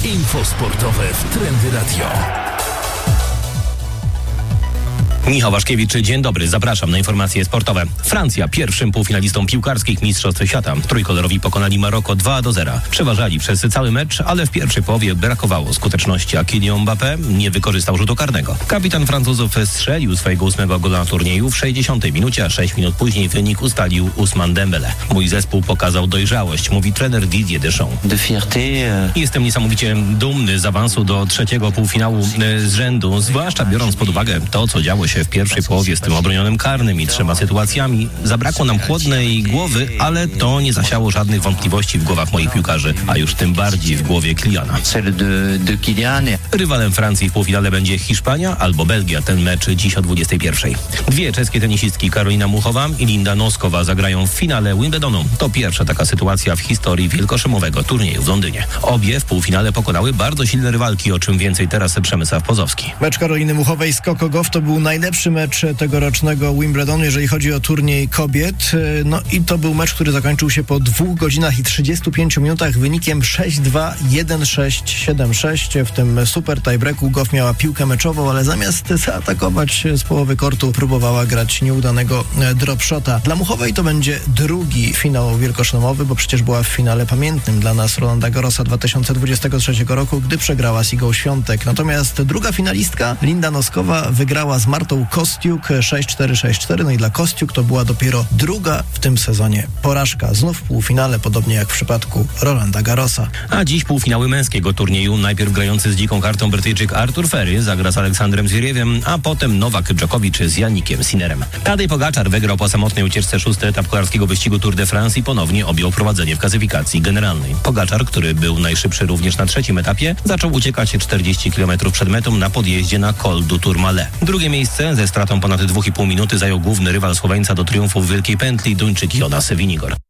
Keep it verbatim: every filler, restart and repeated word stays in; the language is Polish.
Info sportowe w Trendy Radio. Michał Waszkiewicz, dzień dobry, zapraszam na informacje sportowe. Francja pierwszym półfinalistą piłkarskich Mistrzostw Świata. Trójkolorowi pokonali Maroko dwa do zera. Przeważali przez cały mecz, ale w pierwszej połowie brakowało skuteczności, a Kylian Mbappé nie wykorzystał rzutu karnego. Kapitan Francuzów strzelił swojego ósmego gola na turnieju w sześćdziesiątej minucie, a sześć minut później wynik ustalił Ousmane Dembélé. Mój zespół pokazał dojrzałość, mówi trener Didier Deschamps. De fierté. Jestem niesamowicie dumny z awansu do trzeciego półfinału z rzędu, zwłaszcza biorąc pod uwagę to, co działo się w pierwszej połowie z tym obronionym karnym i trzema sytuacjami. Zabrakło nam chłodnej głowy, ale to nie zasiało żadnych wątpliwości w głowach moich piłkarzy, a już tym bardziej w głowie Kyliana. Rywalem Francji w półfinale będzie Hiszpania albo Belgia. Ten mecz dziś o dwudziestej pierwszej. Dwie czeskie tenisistki, Karolina Muchowa i Linda Noskowa, zagrają w finale Wimbledonu. To pierwsza taka sytuacja w historii wielkoszymowego turnieju w Londynie. Obie w półfinale pokonały bardzo silne rywalki, o czym więcej teraz Przemysław Pozowski. Mecz Karoliny Muchowej z Coco Gauff to był najlepszy mecz tegorocznego Wimbledonu, jeżeli chodzi o turniej kobiet. No i to był mecz, który zakończył się po dwóch godzinach i trzydziestu pięciu minutach wynikiem sześć dwa, jeden sześć, siedem sześć. W tym super tiebreaku Gauff miała piłkę meczową, ale zamiast zaatakować z połowy kortu próbowała grać nieudanego dropshota. Dla Muchowej to będzie drugi finał wielkoszlemowy, bo przecież była w finale pamiętnym dla nas Rolanda Garrosa dwa tysiące dwudziestego trzeciego roku, gdy przegrała z Igą Świątek. Natomiast druga finalistka, Linda Noskowa, wygrała z Martą Kostiuk sześć cztery, sześć cztery. No i dla Kostiuk to była dopiero druga w tym sezonie porażka. Znów w półfinale, podobnie jak w przypadku Rolanda Garrosa. A dziś półfinały męskiego turnieju. Najpierw grający z dziką kartą Brytyjczyk Artur Ferry zagra z Aleksandrem Zwieriewem, a potem Nowak Dżokowicz z Janikiem Sinnerem. Tadej Pogaczar wygrał po samotnej ucieczce szósty etap kolarskiego wyścigu Tour de France i ponownie objął prowadzenie w klasyfikacji generalnej. Pogaczar, który był najszybszy również na trzecim etapie, zaczął uciekać czterdzieści kilometrów przed metą na podjeździe na Col du Tourmalet. Drugie miejsce ze stratą ponad dwa i pół minuty zajął główny rywal Słoweńca do triumfu w Wielkiej Pętli, Duńczyk Jonas Vingegaard.